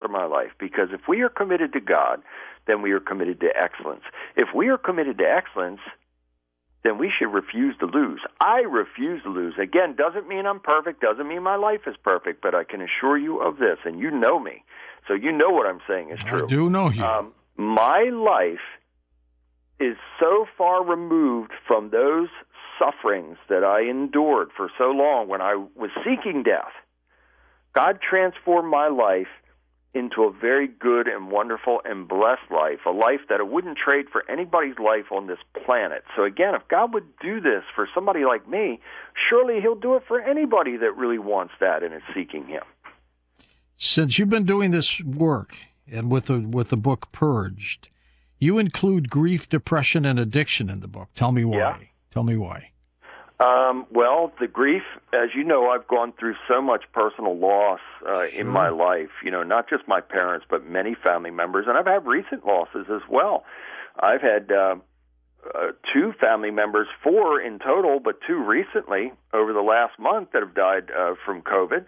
my life, because if we are committed to God, then we are committed to excellence. If we are committed to excellence, then we should refuse to lose. I refuse to lose. Again, doesn't mean I'm perfect, doesn't mean my life is perfect, but I can assure you of this, and you know me, so you know what I'm saying is true. I do know you. My life is so far removed from those sufferings that I endured for so long when I was seeking death. God transformed my life into a very good and wonderful and blessed life, a life that I wouldn't trade for anybody's life on this planet. So again, if God would do this for somebody like me, surely he'll do it for anybody that really wants that and is seeking him. Since you've been doing this work and with the book Purged, you include grief, depression, and addiction in the book. Tell me why. Yeah. Tell me why. Well, the grief, as you know, I've gone through so much personal loss in my life, not just my parents, but many family members. And I've had recent losses as well. I've had 2 family members, 4 in total, but 2 recently over the last month that have died from COVID.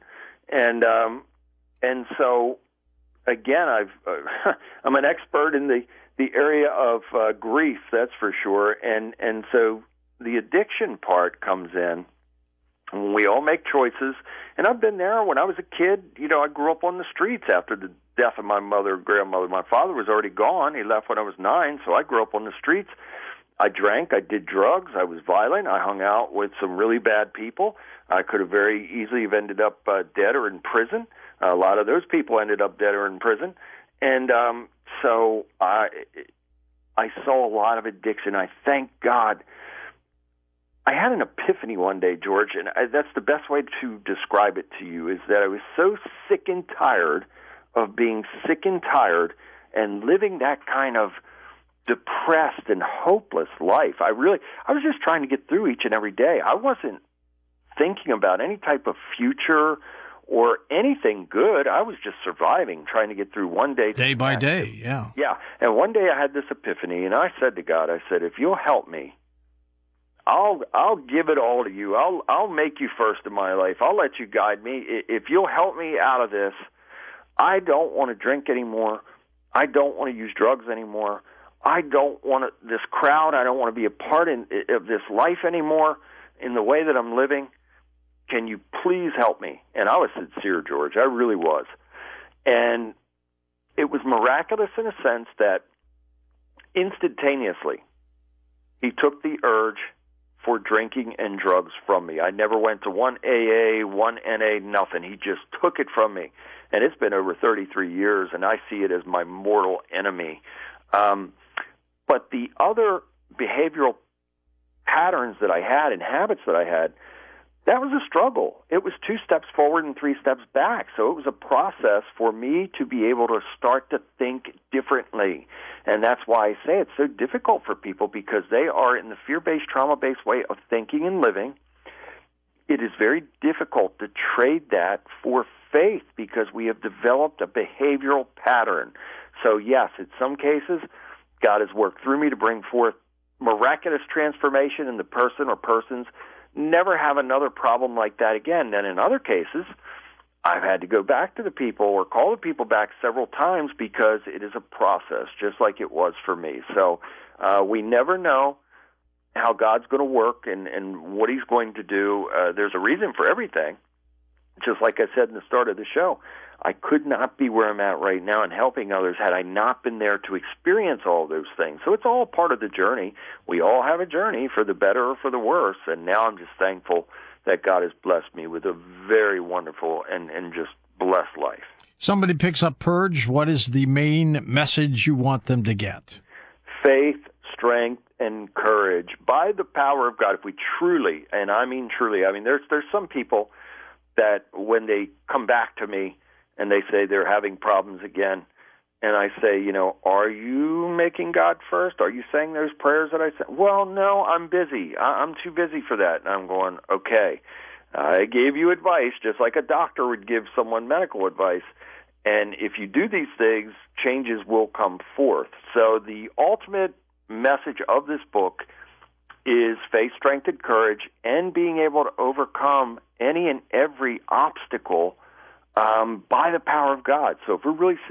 And so, again, I'm an expert in the area of grief, that's for sure. And so the addiction part comes in. We all make choices, and I've been there. When I was a kid, I grew up on the streets after the death of my mother and grandmother. My father was already gone. He left when I was 9, so I grew up on the streets. I drank, I did drugs, I was violent, I hung out with some really bad people. I could have very easily have ended up dead or in prison. A lot of those people ended up dead or in prison. And so I saw a lot of addiction. I thank God. I had an epiphany one day, George, and that's the best way to describe it to you, is that I was so sick and tired of being sick and tired and living that kind of depressed and hopeless life. I was just trying to get through each and every day. I wasn't thinking about any type of future or anything good. I was just surviving, trying to get through one day. Day by day, yeah. Yeah, and one day I had this epiphany, and I said to God, if you'll help me, I'll give it all to you. I'll make you first in my life. I'll let you guide me. If you'll help me out of this, I don't want to drink anymore. I don't want to use drugs anymore. I don't want this crowd. I don't want to be a part of this life anymore in the way that I'm living. Can you please help me? And I was sincere, George. I really was. And it was miraculous in a sense that instantaneously he took the urge for drinking and drugs from me. I never went to one AA, one NA, nothing. He just took it from me. And it's been over 33 years, and I see it as my mortal enemy. But the other behavioral patterns that I had and habits that I had, that was a struggle. It was 2 steps forward and 3 steps back. So it was a process for me to be able to start to think differently. And that's why I say it's so difficult for people, because they are in the fear-based, trauma-based way of thinking and living. It is very difficult to trade that for faith, because we have developed a behavioral pattern. So yes, in some cases, God has worked through me to bring forth miraculous transformation in the person or persons. Never have another problem like that again. And in other cases, I've had to go back to the people or call the people back several times, because it is a process, just like it was for me. So we never know how God's going to work and what he's going to do. There's a reason for everything. Just like I said in the start of the show, I could not be where I'm at right now and helping others had I not been there to experience all those things. So it's all part of the journey. We all have a journey, for the better or for the worse, and now I'm just thankful that God has blessed me with a very wonderful and just blessed life. Somebody picks up Purge. What is the main message you want them to get? Faith, strength, and courage by the power of God. If we truly, and I mean truly, there's some people that when they come back to me and they say they're having problems again, and I say, are you making God first? Are you saying those prayers that I said? Well, no, I'm busy. I'm too busy for that. And I'm going, okay, I gave you advice just like a doctor would give someone medical advice. And if you do these things, changes will come forth. So the ultimate message of this book is faith, strength, and courage, and being able to overcome any and every obstacle by the power of God. So if we're really